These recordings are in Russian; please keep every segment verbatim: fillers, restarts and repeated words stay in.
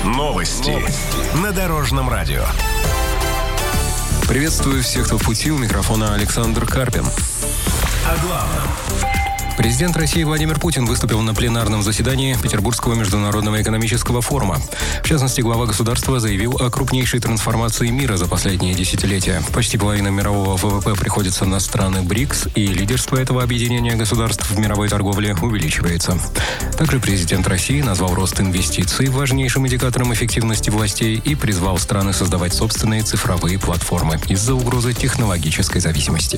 Новости, Новости. На Дорожном радио. Приветствую всех, кто в пути. У микрофона Александр Карпин. О главном. Президент России Владимир Путин выступил на пленарном заседании Петербургского международного экономического форума. В частности, глава государства заявил о крупнейшей трансформации мира за последние десятилетия. Почти половина мирового ВВП приходится на страны БРИКС, и лидерство этого объединения государств в мировой торговле увеличивается. Также президент России назвал рост инвестиций важнейшим индикатором эффективности властей и призвал страны создавать собственные цифровые платформы из-за угрозы технологической зависимости.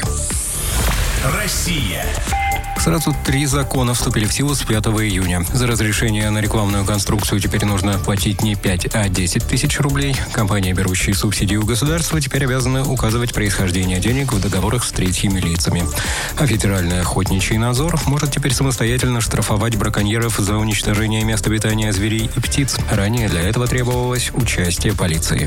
Россия. Сразу три закона вступили в силу с пятого июня. За разрешение на рекламную конструкцию теперь нужно платить не пять, а десять тысяч рублей. Компании, берущие субсидии у государства, теперь обязаны указывать происхождение денег в договорах с третьими лицами. А Федеральный охотничий надзор может теперь самостоятельно штрафовать браконьеров за уничтожение мест обитания зверей и птиц. Ранее для этого требовалось участие полиции.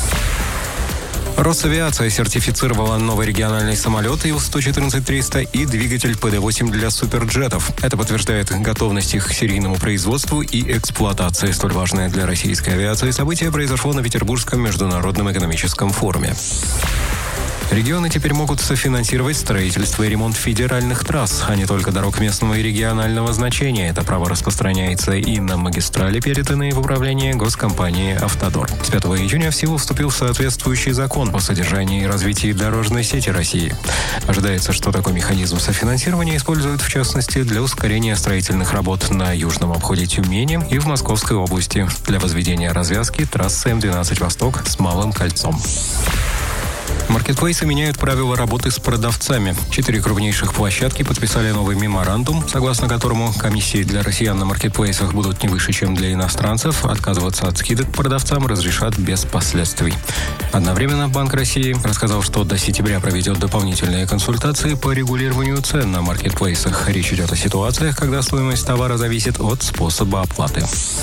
Росавиация сертифицировала новый региональный самолет Ил сто четырнадцать триста и двигатель Пэ Дэ восемь для суперджетов. Это подтверждает готовность их к серийному производству и эксплуатации. Столь важное для российской авиации событие произошло на Петербургском международном экономическом форуме. Регионы теперь могут софинансировать строительство и ремонт федеральных трасс, а не только дорог местного и регионального значения. Это право распространяется и на магистрали, переданные в управление госкомпании «Автодор». С пятого июня в силу вступил соответствующий закон по содержанию и развитию дорожной сети России. Ожидается, что такой механизм софинансирования используют в частности для ускорения строительных работ на южном обходе Тюмени и в Московской области для возведения развязки трассы Эм двенадцать «Восток» с Малым кольцом. Маркетплейсы меняют правила работы с продавцами. Четыре крупнейших площадки подписали новый меморандум, согласно которому комиссии для россиян на маркетплейсах будут не выше, чем для иностранцев. Отказываться от скидок продавцам разрешат без последствий. Одновременно Банк России рассказал, что до сентября проведет дополнительные консультации по регулированию цен на маркетплейсах. Речь идет о ситуациях, когда стоимость товара зависит от способа оплаты.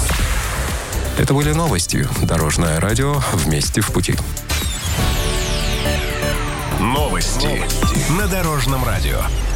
Это были новости. Дорожное радио. Вместе в пути. Новости. Новости. На Дорожном радио.